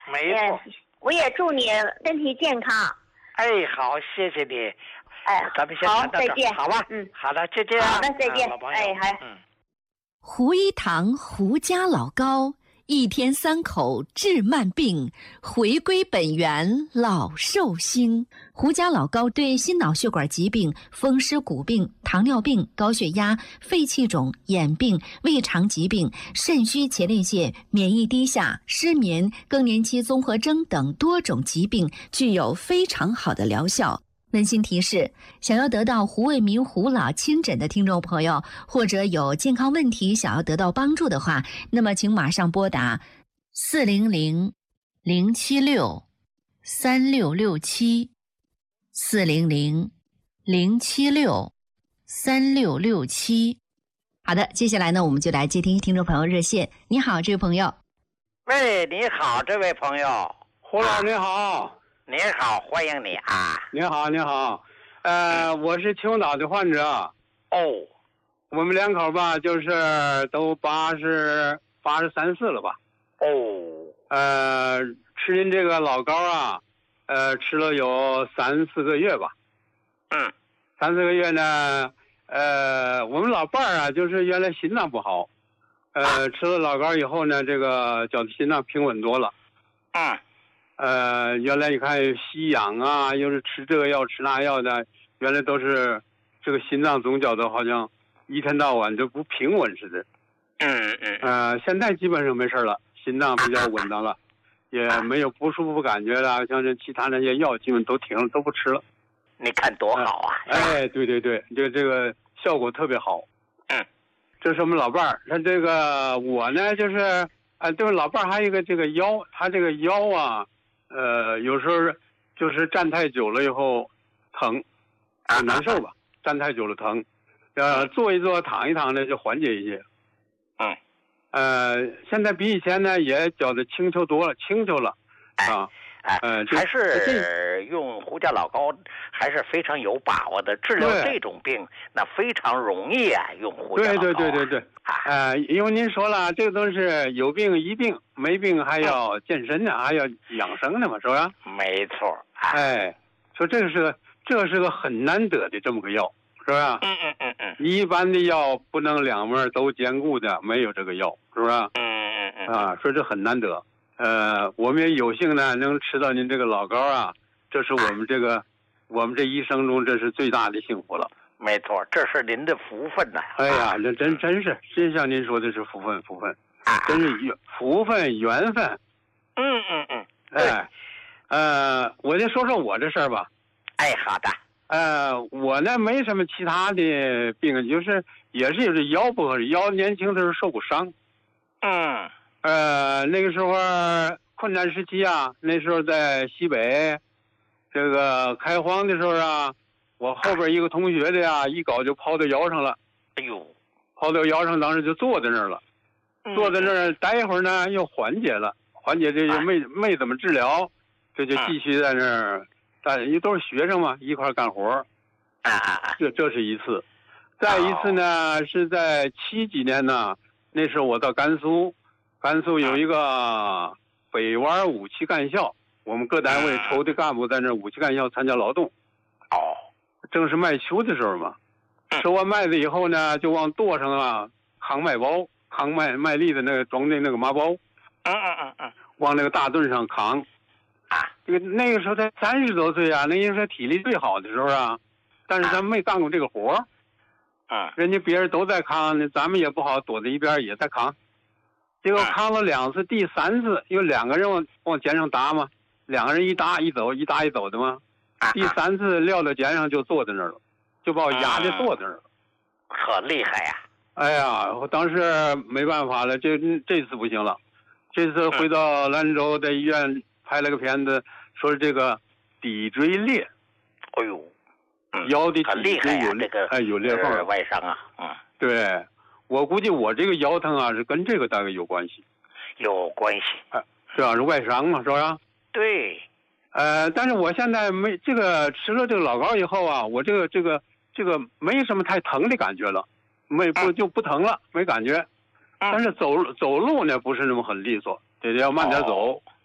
没错。 我也祝你身体健康。 哎，好，谢谢你。 哎， 咱们先谈到这， 再见。 好吧？好的，就这样。 好的，再见。 老朋友。 哎，好。 胡一堂胡家老高，一天3口治慢病，回归本源老寿星。胡家老高对心脑血管疾病、风湿骨病、糖尿病、高血压、肺气肿、眼病、胃肠疾病、肾虚前列腺、免疫低下、失眠、更年期综合征等多种疾病具有非常好的疗效。温馨提示：想要得到胡卫民胡老亲诊的听众朋友，或者有健康问题想要得到帮助的话，那么请马上拨打400-076-3667，400-076-3667。好的，接下来呢，我们就来接听听众朋友热线。你好，这位朋友。 喂，你好，这位朋友。 胡老你好。 你好，欢迎你啊！ 你好，你好，我是青岛的患者。 哦， 我们2口吧，就是都83、4了吧？ 哦， 吃您这个老膏啊，吃了有3、4个月吧。3、4个月呢，我们老伴儿啊，就是原来心脏不好，吃了老膏以后呢，这个觉得心脏平稳多了。原来你看吸氧啊，又是吃这个药吃那药的，原来都是这个心脏总觉得好像一天到晚就不平稳似的。现在基本上没事了，心脏比较稳当了，也没有不舒服感觉了，像这其他那些药基本都停了，都不吃了。 你看多好啊！ 哎，对，这个效果特别好。这是我们老伴儿，他这个我呢就是对老伴儿还有一个这个腰，他这个腰啊。有时候就是站太久了以后疼，很难受吧？站太久了疼，坐一坐、躺一躺呢就缓解一些。现在比以前呢也觉得轻巧多了，轻巧了啊。 还是用胡家老膏还是非常有把握的，治疗这种病那非常容易啊，用胡家老膏。 对。因为您说了，这个都是有病医病，没病还要健身呢，还要养生呢嘛，是吧？ 没错。 说这是个很难得的这么个药，是吧？一般的药不能2面都兼顾的，没有这个药，是不是？说这很难得。我们也有幸呢能吃到您这个老膏啊，这是我们这一生中这是最大的幸福了。 没错，这是您的福分呐！ 哎呀，这真像您说的是福分，真是福分缘分。我就说说我这事儿吧。 好的。 我呢没什么其他的病，就是也是有这腰不合适，腰年轻的时候受过伤。那个时候困难时期啊，那时候在西北，这个开荒的时候啊。我后边一个同学的呀，一搞就抛到腰上了。抛到腰上，当时就坐在那儿了。坐在那儿待一会儿呢，又缓解了，这就没怎么治疗，这就继续在那儿。因为都是学生嘛，一块干活。这是一次。再一次呢，是在70几年呢，那时候我到甘肃有一个北湾武器干校，我们各单位抽的干部在那武器干校参加劳动。正是麦秋的时候嘛，收完麦子以后呢，就往垛上啊扛麦包，扛麦粒的那个装的那个麻包，往那个大墩上扛。那个时候才30多岁啊，那应该是体力最好的时候啊，但是咱没干过这个活。人家别人都在扛，咱们也不好躲在一边也在扛。结果扛了2次，第3次有2个人往肩上搭嘛，2个人一搭一走，一搭一走的嘛。第3次撂到肩上就坐在那儿了，就把我压着坐在那儿了。 可厉害呀！ 哎呀，我当时没办法了，这次不行了。这次回到兰州，在医院拍了个片子，说这个骶椎裂。腰的骶椎有裂缝， 外伤啊。 对，我估计我这个腰疼啊是跟这个大概有关系。 有关系。 是吧？是外伤嘛，是吧？ 对。 但是我现在没这个吃了这个老膏以后啊，我这个没什么太疼的感觉了，就不疼了，没感觉。但是走路呢不是那么很利索，得要慢点走。